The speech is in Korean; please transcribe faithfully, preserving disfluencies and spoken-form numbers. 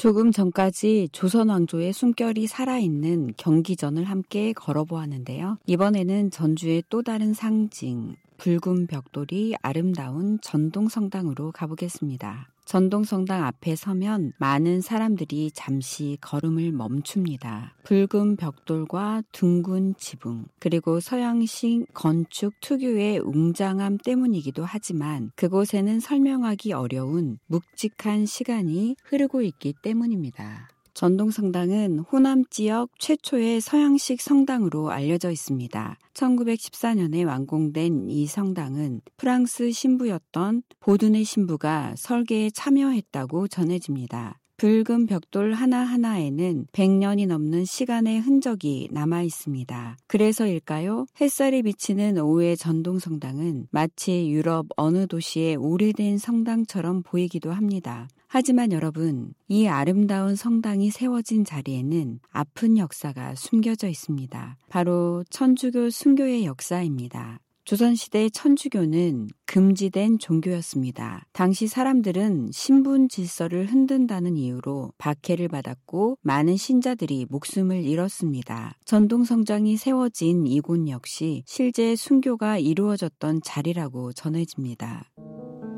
조금 전까지 조선 왕조의 숨결이 살아있는 경기전을 함께 걸어보았는데요. 이번에는 전주의 또 다른 상징, 붉은 벽돌이 아름다운 전동성당으로 가보겠습니다. 전동성당 앞에 서면 많은 사람들이 잠시 걸음을 멈춥니다. 붉은 벽돌과 둥근 지붕, 그리고 서양식 건축 특유의 웅장함 때문이기도 하지만 그곳에는 설명하기 어려운 묵직한 시간이 흐르고 있기 때문입니다. 전동성당은 호남 지역 최초의 서양식 성당으로 알려져 있습니다. 천구백십사 년에 완공된 이 성당은 프랑스 신부였던 보드네 신부가 설계에 참여했다고 전해집니다. 붉은 벽돌 하나하나에는 백 년이 넘는 시간의 흔적이 남아 있습니다. 그래서일까요? 햇살이 비치는 오후의 전동성당은 마치 유럽 어느 도시의 오래된 성당처럼 보이기도 합니다. 하지만 여러분, 이 아름다운 성당이 세워진 자리에는 아픈 역사가 숨겨져 있습니다. 바로 천주교 순교의 역사입니다. 조선시대 천주교는 금지된 종교였습니다. 당시 사람들은 신분 질서를 흔든다는 이유로 박해를 받았고 많은 신자들이 목숨을 잃었습니다. 전동성당이 세워진 이곳 역시 실제 순교가 이루어졌던 자리라고 전해집니다.